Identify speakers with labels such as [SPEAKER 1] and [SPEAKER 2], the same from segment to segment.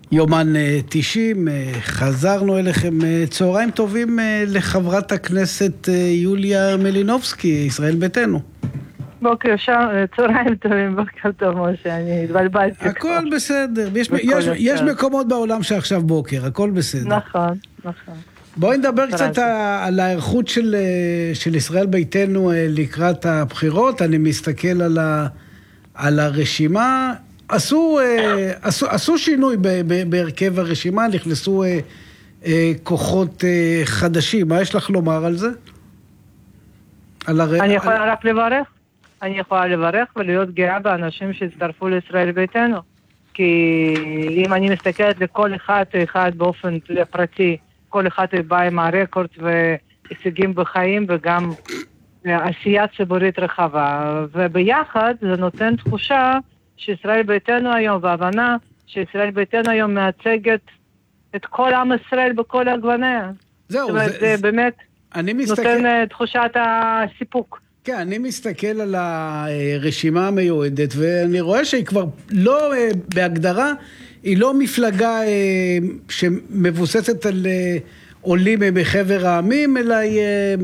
[SPEAKER 1] יומן 90, חזרנו אליכם. צהריים טובים לחברת הכנסת יוליה מלינובסקי, ישראל ביתנו.
[SPEAKER 2] בוקר צהריים טובים, בוקר טוב משה, אני התבלבלתי.
[SPEAKER 1] הכל בסדר, יש מקומות בעולם שעכשיו בוקר, הכל בסדר.
[SPEAKER 2] נכון.
[SPEAKER 1] בואי נדבר קצת על ההיערכות של ישראל ביתנו לקראת הבחירות. אני מסתכל על הרשימה. עשו שינוי בהרכב הרשימה, נכנסו כוחות חדשים. מה יש לך לומר על זה?
[SPEAKER 2] אני יכולה רק לברך. אני יכולה לברך ולהיות גאה באנשים שהצטרפו לישראל ביתנו. כי אם אני מסתכלת לכל אחד באופן פרטי, כל אחד בא עם הרקורד והישגים בחיים וגם עשייה ציבורית רחבה. וביחד זה נותן תחושה שישראל ביתנו היום, והבנה שישראל ביתנו היום מייצגת את כל עם ישראל בכל הגווניה.
[SPEAKER 1] זהו,
[SPEAKER 2] זה באמת נותן תחושת הסיפוק.
[SPEAKER 1] כן, אני מסתכל על הרשימה המיועדת, ואני רואה שהיא כבר לא, בהגדרה, היא לא מפלגה שמבוססת על עולים מחבר העמים, אלא היא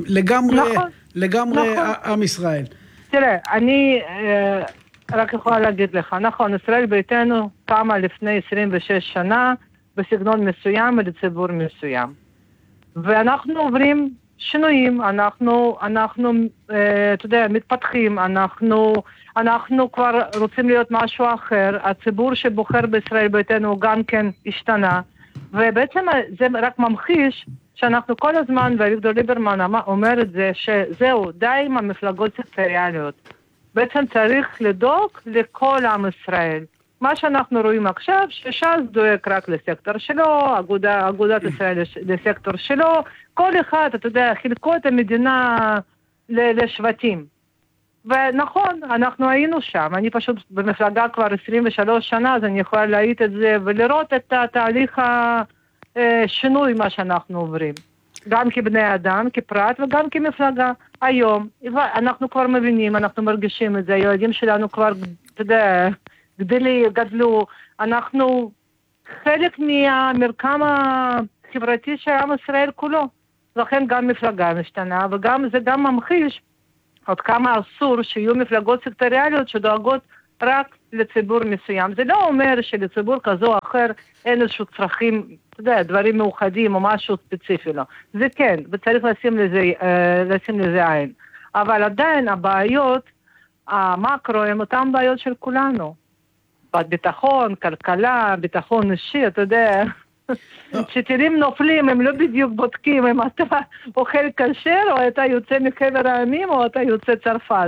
[SPEAKER 1] לגמרי עם ישראל.
[SPEAKER 2] תראה, אני רק יכולה להגיד לך, נכון, ישראל ביתנו קמה לפני 26 שנה בסגנון מסוים ולציבור מסוים. ואנחנו עוברים שינויים, אנחנו אתה יודע, מתפתחים, אנחנו כבר רוצים להיות משהו אחר, הציבור שבוחר בישראל ביתנו גם כן השתנה, ובעצם זה רק ממחיש שאנחנו כל הזמן, ואביגדור ליברמן אומר את זה, שזהו, די עם המפלגות סקטוריאליות. בעצם צריך לדאוג לכל עם ישראל. מה שאנחנו רואים עכשיו, שש"ס דואג רק לסקטור שלו, אגודת ישראל לסקטור שלו, כל אחד, אתה יודע, חילקו את המדינה לשבטים. ונכון, אנחנו היינו שם, אני פשוט במפלגה כבר 23 שנה, אז אני יכולה להעיד את זה ולראות את התהליך השינוי מה שאנחנו עוברים. גם כבני אדם, כפרט וגם כמפלגה. היום, אנחנו כבר מבינים, אנחנו מרגישים את זה, הילדים שלנו כבר, אתה יודע, גדלו, אנחנו חלק מהמרקם החברתי של עם ישראל כולו. לכן גם מפלגה משתנה, וגם זה גם ממחיש עוד כמה אסור שיהיו מפלגות סקטוריאליות שדואגות רק לציבור מסוים. זה לא אומר שלציבור כזו או אחר אין איזשהו צרכים, אתה יודע, דברים מאוחדים או משהו ספציפי לו. זה כן, וצריך לשים לזה עין. אבל עדיין הבעיות, המקרו, הם אותם בעיות של כולנו. ביטחון, כלכלה, ביטחון אישי, אתה יודע, כשטילים נופלים, הם לא בדיוק בודקים אם אתה אוכל כשר, או אתה יוצא מחבר העמים, או אתה יוצא צרפת.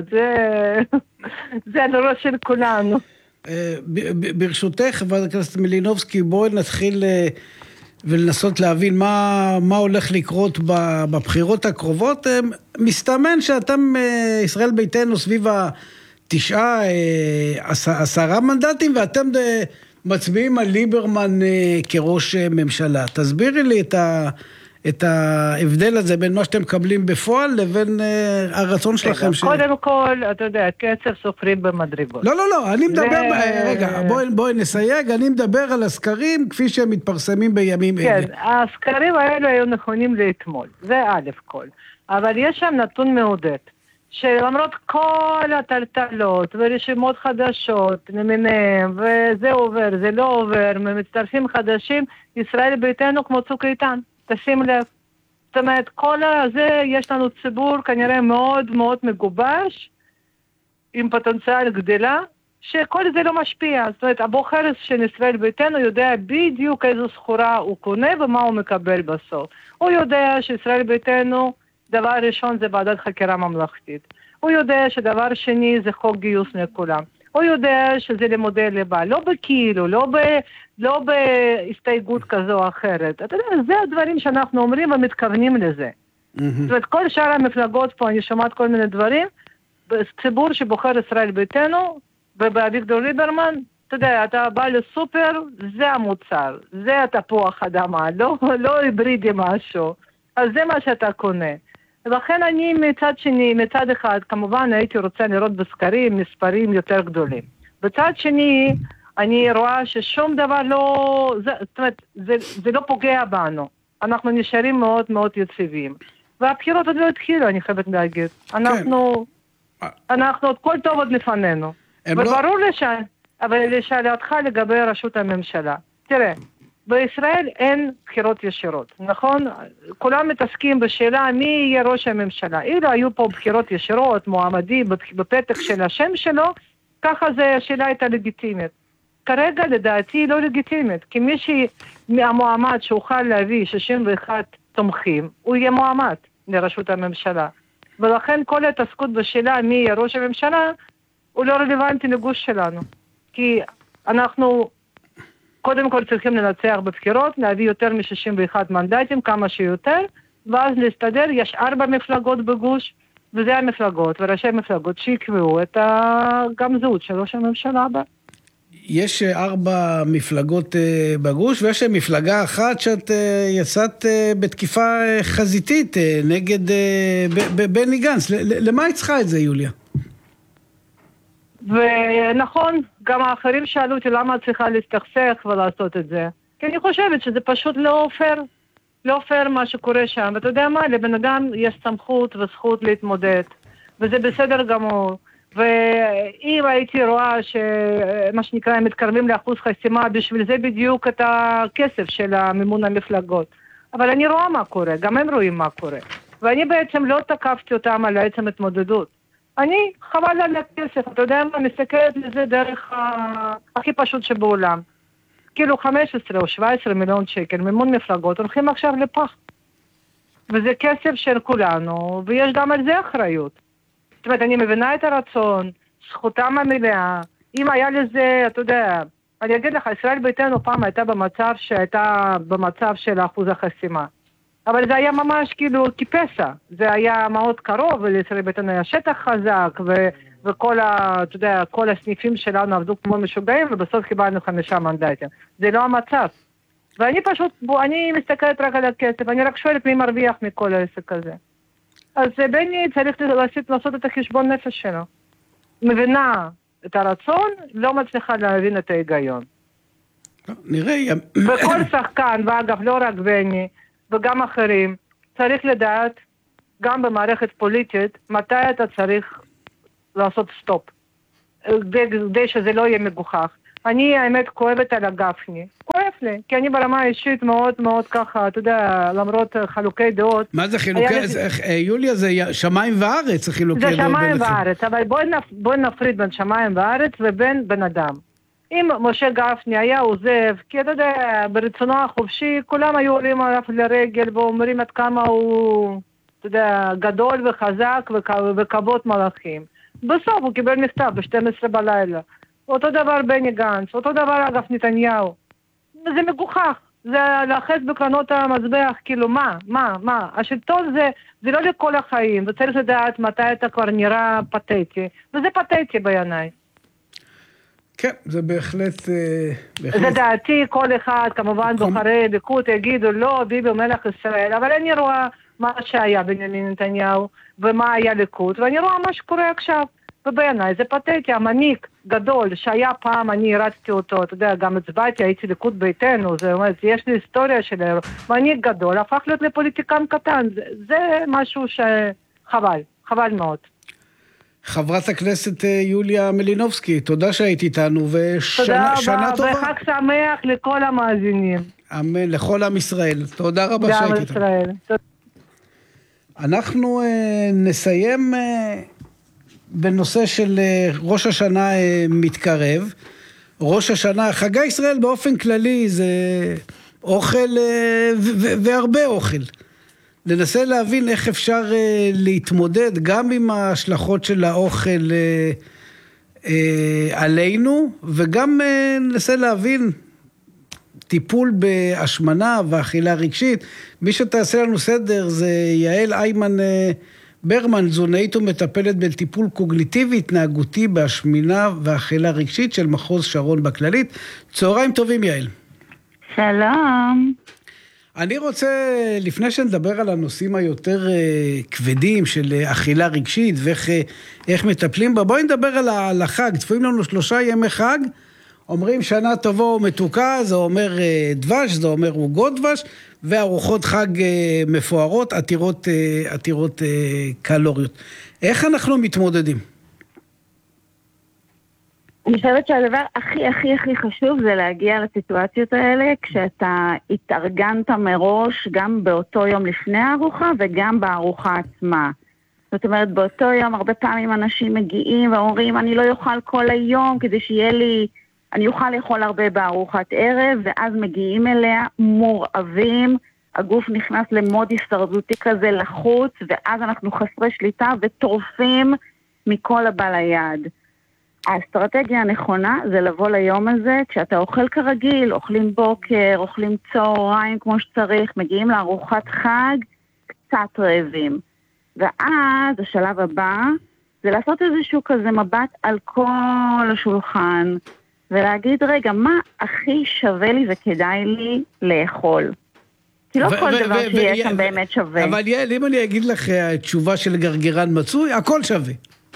[SPEAKER 2] זה על ראש של כולנו.
[SPEAKER 1] ברשותך, חברת הכנסת מלינובסקי, בואי נתחיל ולנסות להבין מה הולך לקרות בבחירות הקרובות. מסתמן שאתם, ישראל ביתנו, סביב 9-10 מנדטים, ואתם מצביעים על ליברמן כראש ממשלה. תסבירי לי את ההבדל הזה בין מה שאתם מקבלים בפועל לבין הרצון שלכם.
[SPEAKER 2] קודם כל, אתה יודע, קצב סופרים במדרגות.
[SPEAKER 1] לא, אני מדבר, רגע, בואי נסייג, אני מדבר על הסקרים כפי שהם מתפרסמים בימים אלה.
[SPEAKER 2] כן, הסקרים האלו היו נכונים לאתמול, זה א' כל. אבל יש שם נתון מעודד. שלמרות כל הטלטלות ורשימות חדשות למיניהם, וזה עובר, זה לא עובר, מצטרפים חדשים, ישראל ביתנו כמו צוק איתן, תשים לב. זאת אומרת, כל הזה יש לנו ציבור כנראה מאוד מאוד מגובש, עם פוטנציאל גדלה, שכל זה לא משפיע. זאת אומרת, הבוחר של ישראל ביתנו יודע בדיוק איזו סחורה הוא קונה ומה הוא מקבל בסוף. הוא יודע שישראל ביתנו, דבר ראשון זה ועדת חקירה ממלכתית. הוא יודע שדבר שני זה חוק גיוס לכולם. הוא יודע שזה לימודי ליבה, לא בכאילו, לא בהסתייגות כזו או אחרת. אתה יודע, זה הדברים שאנחנו אומרים ומתכוונים לזה. זאת אומרת, כל שאר המפלגות פה, אני שומעת כל מיני דברים, ציבור שבוחר ישראל ביתנו, ובאביגדור ליברמן, אתה יודע, אתה בא לסופר, זה המוצר, זה התפוח אדמה, לא היברידי משהו. אז זה מה שאתה קונה. ולכן אני מצד שני, מצד אחד, כמובן הייתי רוצה לראות בסקרים מספרים יותר גדולים. בצד שני, אני רואה ששום דבר לא, זאת אומרת, זה לא פוגע בנו. אנחנו נשארים מאוד מאוד יציבים. והבחירות עוד לא התחילו, אני חייבת להגיד. אנחנו עוד כל טוב עוד לפנינו. וברור אבל לשאלתך לגבי ראשות הממשלה. תראה, בישראל אין בחירות ישירות, נכון? כולם מתעסקים בשאלה מי יהיה ראש הממשלה. אילו היו פה בחירות ישירות, מועמדים בפתק של השם שלו, ככה השאלה הייתה לגיטימית. כרגע לדעתי לא לגיטימית, כי המועמד שאוכל להביא 61 תומכים, הוא יהיה מועמד לראשות הממשלה. ולכן כל ההתעסקות בשאלה מי יהיה ראש הממשלה, הוא לא רלוונטי לגוש שלנו. כי אנחנו קודם כל צריכים לנצח בבחירות, להביא יותר מ-61 מנדטים, כמה שיותר, ואז להסתדר, יש 4 מפלגות בגוש, וזה המפלגות, וראשי המפלגות שיקבעו את גם זהות של ראש הממשלה הבא.
[SPEAKER 1] יש 4 מפלגות בגוש, ויש מפלגה אחת שאת יצאת בתקיפה חזיתית נגד בני גנץ. למה היא צריכה את זה, יוליה?
[SPEAKER 2] ונכון, גם האחרים שאלו אותי למה צריכה להסתכסך ולעשות את זה. כי אני חושבת שזה פשוט לא פייר. לא פייר מה שקורה שם. ואתה יודע מה, לבן אדם יש סמכות וזכות להתמודד. וזה בסדר גמור. ואם הייתי רואה שמה שנקרא, הם מתקרבים לאחוז חסימה, בשביל זה בדיוק את הכסף של המימון המפלגות. אבל אני רואה מה קורה, גם הם רואים מה קורה. ואני בעצם לא תקפתי אותם על עצם התמודדות. אני חבל על הכסף, אתה יודע מה, מסתכלת לזה דרך הכי פשוט שבעולם. כאילו 15 או 17 מיליון שקל מימון מפלגות הולכים עכשיו לפח. וזה כסף של כולנו, ויש גם על זה אחריות. זאת אומרת, אני מבינה את הרצון, זכותם המלאה. אם היה לזה, אתה יודע, אני אגיד לך, ישראל ביתנו פעם הייתה במצב של אחוז החסימה. אבל זה היה ממש כאילו כפסע. זה היה מאוד קרוב, ולישראל ביתנו היה שטח חזק, וכל אתה יודע, כל הסניפים שלנו עבדו כמו משוגעים, ובסוף קיבלנו 5 מנדטים. זה לא המצב. ואני פשוט, אני מסתכלת רק על הכסף, אני רק שואלת מי מרוויח מכל העסק הזה. אז בני צריך לעשות את החשבון נפש שלו. מבינה את הרצון, לא מצליחה להבין את ההיגיון.
[SPEAKER 1] נראה.
[SPEAKER 2] וכל שחקן, ואגב, לא רק בני, וגם אחרים, צריך לדעת, גם במערכת פוליטית, מתי אתה צריך לעשות סטופ. כדי שזה לא יהיה מגוחך. אני, האמת, כואבת על הגפני. כואב לי, כי אני ברמה האישית מאוד מאוד ככה, אתה יודע, למרות חלוקי דעות.
[SPEAKER 1] מה זה חילוקי? יוליה, זה שמיים וארץ, חילוקי דעות.
[SPEAKER 2] זה שמיים וארץ, אבל בואי נפריד בין שמיים וארץ ובין בן אדם. אם משה גפני היה עוזב, כי אתה יודע, ברצונו החופשי, כולם היו עולים עליו לרגל ואומרים עד כמה הוא, אתה יודע, גדול וחזק וכבוד מלאכים. בסוף הוא קיבל מכתב ב-12 בלילה. אותו דבר בני גנץ, אותו דבר אגב נתניהו. זה מגוחך, זה לאחז בקרנות המזבח, כאילו מה? השלטון זה לא לכל החיים, וצריך לדעת מתי אתה כבר נראה פתטי, וזה פתטי בעיניי.
[SPEAKER 1] כן, זה בהחלט...
[SPEAKER 2] זה דעתי, כל אחד, כמובן בוחרי ליכוד יגידו, לא, ביבי מלך ישראל, אבל אני רואה מה שהיה בנימין נתניהו, ומה היה ליכוד, ואני רואה מה שקורה עכשיו. ובעיניי זה פתטי, המנהיג גדול שהיה פעם, אני הרצתי אותו, אתה יודע, גם הצבעתי, הייתי ליכוד ביתנו, זה אומרת, יש לי היסטוריה שלו, מנהיג גדול, הפך להיות לפוליטיקן קטן, זה משהו חבל מאוד.
[SPEAKER 1] חברת הכנסת יוליה מלינובסקי, תודה שהיית איתנו, ושנה טובה.
[SPEAKER 2] וחג שמח לכל המאזינים.
[SPEAKER 1] אמן, לכל עם ישראל. תודה רבה שהיית איתנו. אנחנו נסיים... בנושא של ראש השנה מתקרב. ראש השנה, חגי ישראל באופן כללי זה אוכל והרבה אוכל. ננסה להבין איך אפשר להתמודד גם עם ההשלכות של האוכל עלינו, וגם ננסה להבין טיפול בהשמנה ואכילה רגשית. מי שתעשה לנו סדר זה יעל איימן ברמן, תזונאית ומטפלת בטיפול קוגניטיבי התנהגותי בהשמנה ואכילה רגשית של מחוז שרון בכללית. צהריים טובים, יעל.
[SPEAKER 3] שלום.
[SPEAKER 1] אני רוצה, לפני שנדבר על הנושאים היותר כבדים של אכילה רגשית ואיך מטפלים בה, בואי נדבר על החג. צפויים לנו 3 ימי חג, אומרים שנה טובה ומתוקה, זה אומר דבש, זה אומר עוגות דבש, וארוחות חג מפוארות, עתירות קלוריות. איך אנחנו מתמודדים?
[SPEAKER 3] אני חושבת שהדבר הכי הכי הכי חשוב זה להגיע לסיטואציות האלה כשאתה התארגנת מראש גם באותו יום לפני הארוחה וגם בארוחה עצמה. זאת אומרת, באותו יום הרבה פעמים אנשים מגיעים ואומרים אני לא אוכל כל היום כדי שיהיה לי, אני אוכל לאכול הרבה בארוחת ערב, ואז מגיעים אליה מורעבים, הגוף נכנס למוד הישרדותי כזה לחוץ, ואז אנחנו חסרי שליטה וטורפים מכל הבא ליד. האסטרטגיה הנכונה זה לבוא ליום הזה, כשאתה אוכל כרגיל, אוכלים בוקר, אוכלים צהריים כמו שצריך, מגיעים לארוחת חג, קצת רעבים. ואז השלב הבא זה לעשות איזשהו כזה מבט על כל השולחן, ולהגיד רגע, מה הכי שווה לי וכדאי לי לאכול? כי לא כל דבר שיהיה שם באמת שווה.
[SPEAKER 1] אבל יעל, אם אני אגיד לך תשובה של גרגרן מצוי, הכל שווה.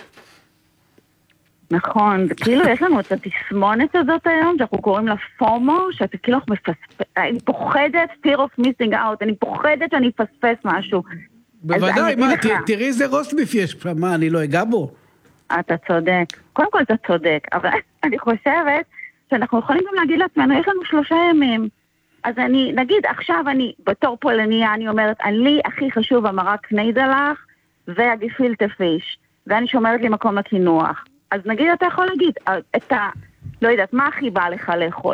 [SPEAKER 3] נכון, וכאילו יש לנו את התסמונת הזאת היום, שאנחנו קוראים לה פומו, שאתה כאילו אני פוחדת fear of missing out, אני פוחדת שאני אפספס משהו.
[SPEAKER 1] בוודאי, מה, תראי איזה רוסטביף יש פה, מה, אני לא אגע בו?
[SPEAKER 3] אתה צודק, קודם כל אתה צודק, אבל אני חושבת שאנחנו יכולים גם להגיד לעצמנו, יש לנו 3 ימים, אז אני, נגיד עכשיו אני, בתור פולניה, אני אומרת, לי הכי חשוב המרק ניידלח והגפילטה פיש, ואני שומרת לי מקום לקינוח. אז נגיד אתה יכול להגיד, לא יודעת, מה הכי בא לך לאכול?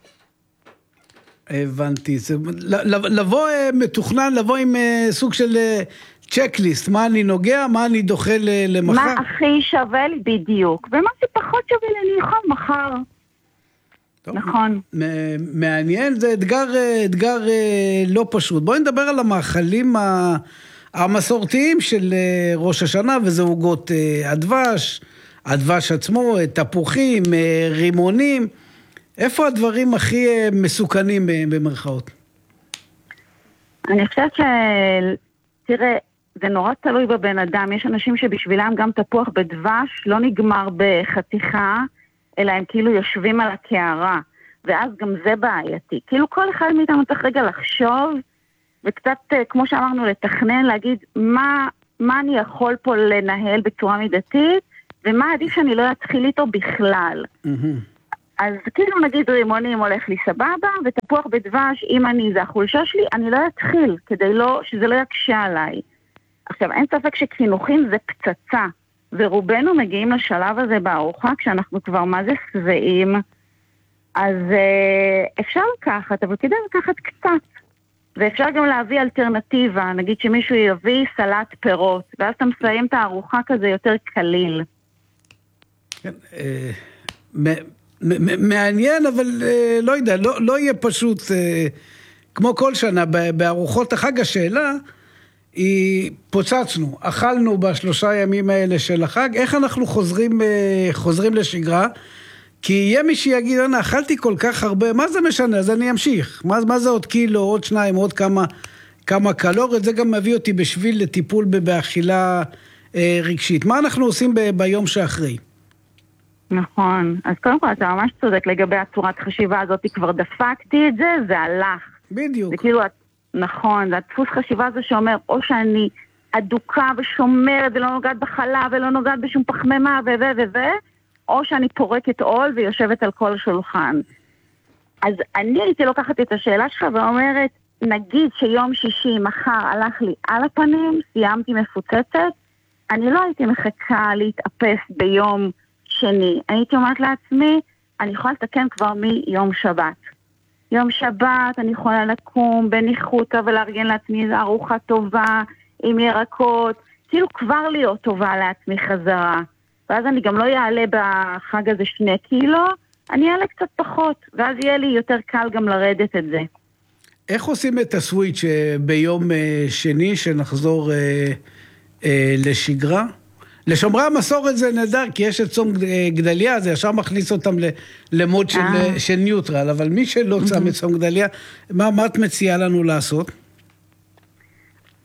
[SPEAKER 1] הבנתי, לבוא מתוכנן, לבוא עם סוג של צ'קליסט, מה אני נוגע, מה אני דוחה למחר.
[SPEAKER 3] מה הכי שווה לי בדיוק, ומה שפחות שווה לי אני אוכל מחר. טוב, נכון.
[SPEAKER 1] מעניין, זה אתגר לא פשוט. בואי נדבר על המאכלים המסורתיים של ראש השנה, וזה עוגות הדבש עצמו, תפוחים, רימונים. איפה הדברים הכי מסוכנים במרכאות?
[SPEAKER 3] אני חושבת תראה, זה נורא תלוי בבן אדם. יש אנשים שבשבילם גם תפוח בדבש לא נגמר בחתיכה, אלא הם כאילו יושבים על הקערה, ואז גם זה בעייתי. כאילו כל אחד מאיתנו צריך רגע לחשוב, וקצת, כמו שאמרנו, לתכנן, להגיד מה אני יכול פה לנהל בצורה מידתית, ומה עדיף שאני לא אתחיל איתו בכלל. אז כאילו נגיד רימונים הולך לי סבבה, ותפוח בדבש, אם זה החולשה שלי, אני לא אתחיל, כדי שזה לא יקשה עליי. עכשיו, אין ספק שחינוכים זה פצצה, ורובנו מגיעים לשלב הזה בארוחה, כשאנחנו כבר מה זה שבעים, אז אפשר לקחת, אבל כדאי לקחת קצת, ואפשר גם להביא אלטרנטיבה, נגיד שמישהו יביא סלט פירות, ואז אתה מסיים את הארוחה כזה יותר קליל.
[SPEAKER 1] כן, מעניין, אבל לא יודע, לא יהיה פשוט, כמו כל שנה, בארוחות החג השאלה, היא פוצצנו, אכלנו ב3 ימים האלה של החג, איך אנחנו חוזרים לשגרה? כי יהיה מי שיגיד, אני אכלתי כל כך הרבה, מה זה משנה? אז אני אמשיך. מה זה עוד קילו, עוד 2, עוד כמה קלוריות? זה גם מביא אותי בשביל לטיפול באכילה רגשית. מה אנחנו עושים ביום שאחרי?
[SPEAKER 3] נכון. אז קודם כל אתה ממש צודק לגבי הצורת חשיבה הזאת, כבר דפקתי את זה, זה הלך.
[SPEAKER 1] בדיוק.
[SPEAKER 3] זה כאילו, נכון, זה הדפוס חשיבה הזה שאומר, או שאני אדוקה ושומרת ולא נוגעת בחלב ולא נוגעת בשום פחמימה או שאני פורקת עול ויושבת על כל שולחן. אז אני הייתי לוקחת את השאלה שלך ואומרת, נגיד שיום שישי מחר הלך לי על הפנים, סיימתי מפוצצת, אני לא הייתי מחכה להתאפס ביום שני. הייתי אומרת לעצמי, אני יכולה לתקן כבר מיום שבת. יום שבת אני יכולה לקום בניחותא ולארגן לעצמי איזו ארוחה טובה עם ירקות, כאילו כבר להיות טובה לעצמי חזרה. ואז אני גם לא יעלה בחג הזה 2 קילו, אני אעלה קצת פחות, ואז יהיה לי יותר קל גם לרדת את זה.
[SPEAKER 1] איך עושים את הסוויץ' ביום שני שנחזור לשגרה? לשומרי המסורת זה נהדר, כי יש את צום גדליה, זה ישר מכניס אותם למוד של ניוטרל, אבל מי שלא צם את צום גדליה, מה את מציעה לנו לעשות?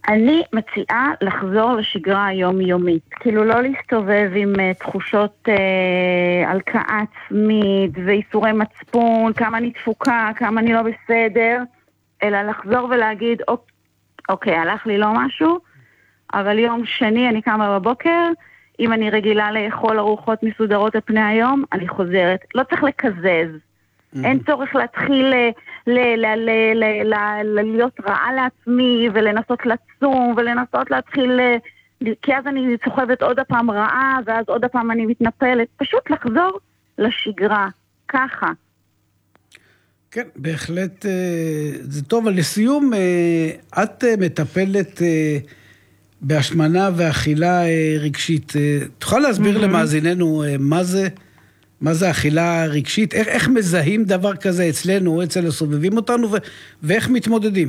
[SPEAKER 3] אני מציעה לחזור לשגרה היומיומית, כאילו לא להסתובב עם תחושות הלקאה עצמית ואיסורי מצפון, כמה אני תפוקה, כמה אני לא בסדר, אלא לחזור ולהגיד, אוקיי, הלך לי לא משהו, אבל יום שני אני קמה בבוקר, אם אני רגילה לאכול ארוחות מסודרות על פני היום, אני חוזרת. לא צריך לקזז. אין צורך להתחיל להיות רעה לעצמי ולנסות לצום ולנסות להתחיל, כי אז אני סוחבת עוד הפעם רעה ואז עוד הפעם אני מתנפלת. פשוט לחזור לשגרה, ככה.
[SPEAKER 1] כן, בהחלט זה טוב. אבל לסיום, את מטפלת בהשמנה ואכילה רגשית. תוכל להסביר למאזיננו מה זה אכילה רגשית? איך מזהים דבר כזה אצלנו או אצל הסובבים אותנו, ואיך מתמודדים?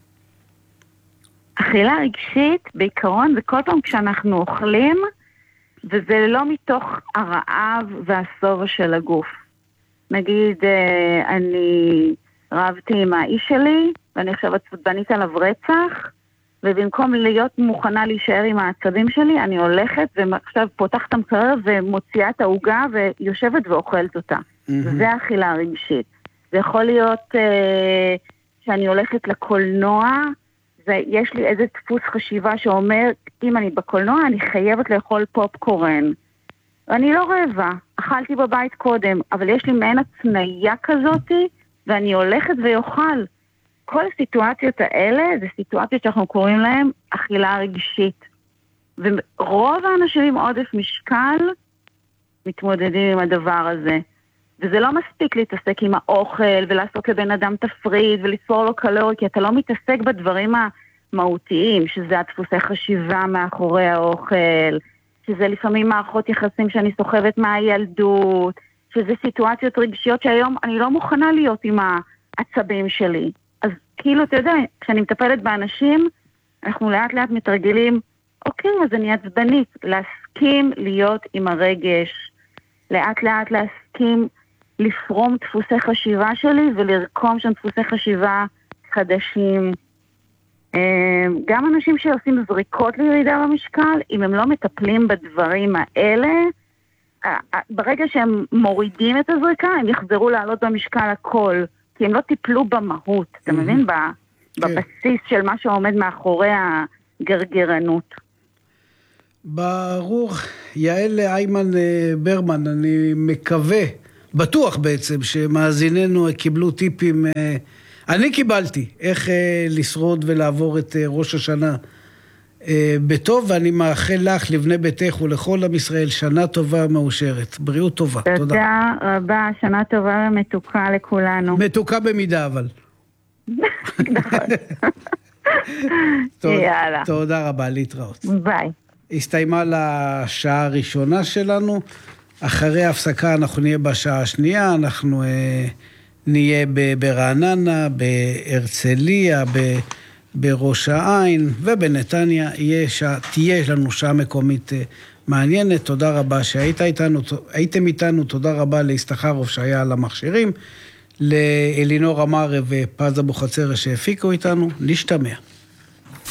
[SPEAKER 3] אכילה רגשית, בעיקרון, זה כל פעם כשאנחנו אוכלים, וזה לא מתוך הרעב והסובה של הגוף. נגיד, אני רבתי עם האיש שלי, ואני עכשיו עצבנית עליו רצח, ובמקום להיות מוכנה להישאר עם העצבים שלי, אני הולכת ועכשיו פותחת המקרר ומוציאה את ההוגה ויושבת ואוכלת אותה. זה האכילה הרגשית. זה יכול להיות שאני הולכת לקולנוע, ויש לי איזה דפוס חשיבה שאומר, אם אני בקולנוע, אני חייבת לאכול פופקורן. ואני לא רעבה, אכלתי בבית קודם, אבל יש לי מעין הצניה כזאת, ואני הולכת ויוכל. כל הסיטואציות האלה, זה סיטואציות שאנחנו קוראים להן אכילה רגשית. ורוב האנשים עם עודף משקל מתמודדים עם הדבר הזה. וזה לא מספיק להתעסק עם האוכל ולעשות לבן אדם תפריט ולספור לו קלוריה, כי אתה לא מתעסק בדברים המהותיים, שזה הדפוסי חשיבה מאחורי האוכל, שזה לפעמים מערכות יחסים שאני סוחבת מהילדות, שזה סיטואציות רגשיות שהיום אני לא מוכנה להיות עם העצבים שלי. אז כאילו, אתה יודע, כשאני מטפלת באנשים, אנחנו לאט לאט מתרגלים, אוקיי, אז אני עצבנית, להסכים להיות עם הרגש, לאט לאט להסכים לפרום דפוסי חשיבה שלי ולרקום שם דפוסי חשיבה חדשים. גם אנשים שעושים זריקות לירידה במשקל, אם הם לא מטפלים בדברים האלה, ברגע שהם מורידים את הזריקה, הם יחזרו לעלות במשקל הכל, כי הם לא טיפלו במהות, אתה מבין? בבסיס של מה שעומד מאחורי הגרגרנות.
[SPEAKER 1] ברור. יעל איימן ברמן, אני מקווה, בטוח בעצם, שמאזיננו קיבלו טיפים, אני קיבלתי, איך לשרוד ולעבור את ראש השנה בטוב, ואני מאחל לך, לבני ביתך ולכל עם ישראל, שנה טובה מאושרת. בריאות טובה.
[SPEAKER 3] תודה רבה, שנה טובה ומתוקה לכולנו.
[SPEAKER 1] מתוקה במידה, אבל.
[SPEAKER 3] נכון. יאללה.
[SPEAKER 1] תודה רבה, להתראות.
[SPEAKER 3] ביי.
[SPEAKER 1] הסתיימה לשעה הראשונה שלנו. אחרי ההפסקה אנחנו נהיה בשעה השנייה, אנחנו נהיה ברעננה, בהרצליה, בראש העין ובנתניה. תהיה לנו שעה מקומית מעניינת. תודה רבה שהייתם איתנו, תודה רבה להסתחרוף שהיה על המכשירים, לאלינור אמר ופז אבוחצירא שהפיקו איתנו. נשתמע.